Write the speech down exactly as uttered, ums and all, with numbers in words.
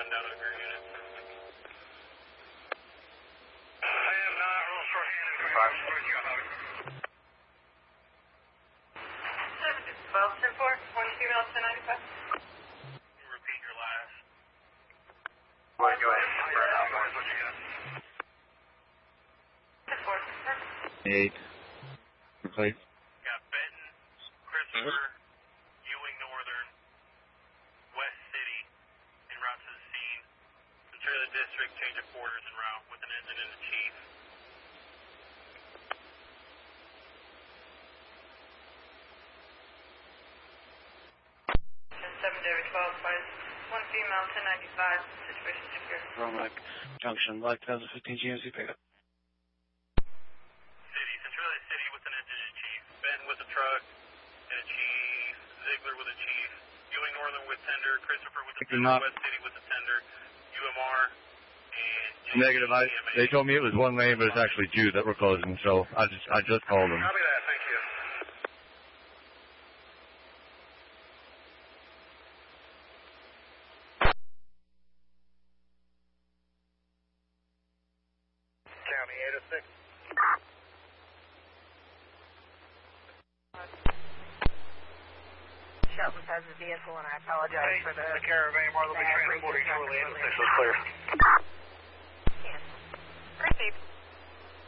rundown of your unit. I am not real short-handed. Where's you got? twelve ten four, one female, ten ninety-five. Repeat your last. Go ahead, go ahead. What you got? ten four. Eight. Replace. Got Benton, Christopher, Ewing Northern, West City, en route to the scene. Enter the district, change of quarters en route with an engine and a chief. seven David twelve, five, one female, ten ninety-five, situation secure. Romac Junction, Black two thousand fifteen G M C pickup. City, Centralia City with an engine and a chief. Benton with a truck and a chief. Ziegler with a chief. Ewing Northern with tender. Christopher with a tender. West City with a tender. U M R and Negative. I, they told me it was one lane, but it's actually two that were closing, so I just I just called them. Copy that, thank you. County eight oh six. Shelton has a vehicle, and I apologize for the... The caravan, more will be transporting shortly. eight oh six was clear. Proceed.